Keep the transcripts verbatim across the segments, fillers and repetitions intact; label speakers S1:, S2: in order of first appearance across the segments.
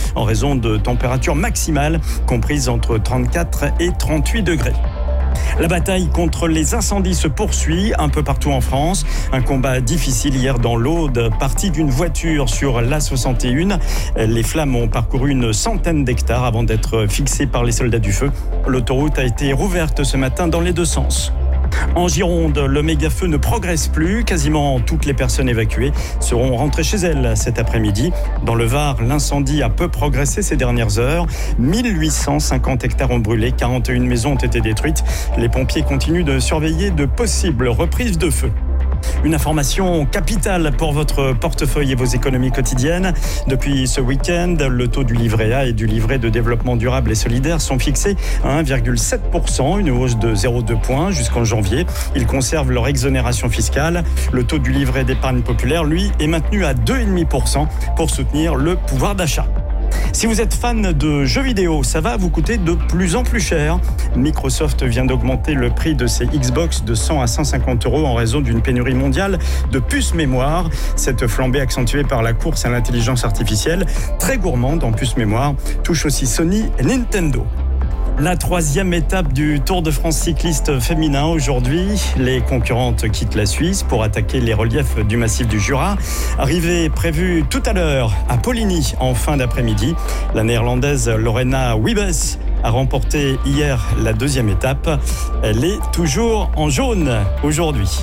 S1: en raison de températures maximales comprises entre trente-quatre et trente-huit degrés. La bataille contre les incendies se poursuit un peu partout en France. Un combat difficile hier dans l'Aude, parti d'une voiture sur l'A soixante et un. Les flammes ont parcouru une centaine d'hectares avant d'être fixées par les soldats du feu. L'autoroute a été rouverte ce matin dans les deux sens. En Gironde, le méga-feu ne progresse plus. Quasiment toutes les personnes évacuées seront rentrées chez elles cet après-midi. Dans le Var, l'incendie a peu progressé ces dernières heures. mille huit cent cinquante hectares ont brûlé, quarante et une maisons ont été détruites. Les pompiers continuent de surveiller de possibles reprises de feu. Une information capitale pour votre portefeuille et vos économies quotidiennes. Depuis ce week-end, le taux du livret A et du livret de développement durable et solidaire sont fixés à un virgule sept pour cent, une hausse de zéro virgule deux points jusqu'en janvier. Ils conservent leur exonération fiscale. Le taux du livret d'épargne populaire, lui, est maintenu à deux virgule cinq pour cent pour soutenir le pouvoir d'achat. Si vous êtes fan de jeux vidéo, ça va vous coûter de plus en plus cher. Microsoft vient d'augmenter le prix de ses Xbox de cent à cent cinquante euros en raison d'une pénurie mondiale de puces mémoire. Cette flambée accentuée par la course à l'intelligence artificielle, très gourmande en puces mémoire, touche aussi Sony et Nintendo. La troisième étape du Tour de France cycliste féminin aujourd'hui. Les concurrentes quittent la Suisse pour attaquer les reliefs du massif du Jura. Arrivée prévue tout à l'heure à Poligny en fin d'après-midi. La néerlandaise Lorena Wiebes a remporté hier la deuxième étape. Elle est toujours en jaune aujourd'hui.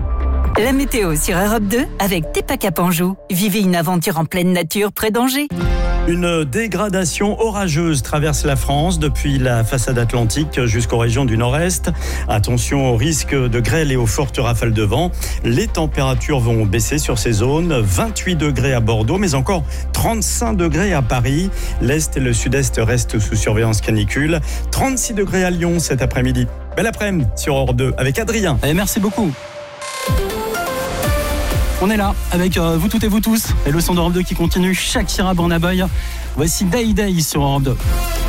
S2: La météo sur Europe deux avec Tepa Anjou. Vivez une aventure en pleine nature près d'Angers.
S1: Une dégradation orageuse traverse la France depuis la façade atlantique jusqu'aux régions du nord-est. Attention au risque de grêle et aux fortes rafales de vent. Les températures vont baisser sur ces zones. vingt-huit degrés à Bordeaux, mais encore trente-cinq degrés à Paris. L'Est et le Sud-Est restent sous surveillance canicule. trente-six degrés à Lyon cet après-midi. Belle après-midi sur Europe deux avec Adrien.
S3: Et merci beaucoup. On est là avec euh, vous toutes et vous tous. Et le son d'Europe deux qui continue. Shakira Burna Boy. Voici Day Day sur Europe deux.